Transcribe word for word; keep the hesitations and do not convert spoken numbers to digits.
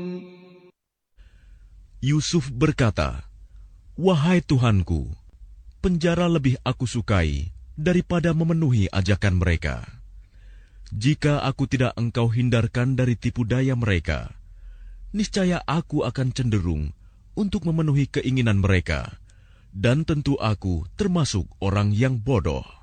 Yusuf berkata, "Wahai Tuhanku, penjara lebih aku sukai daripada memenuhi ajakan mereka. Jika aku tidak Engkau hindarkan dari tipu daya mereka, niscaya aku akan cenderung untuk memenuhi keinginan mereka, dan tentu aku termasuk orang yang bodoh."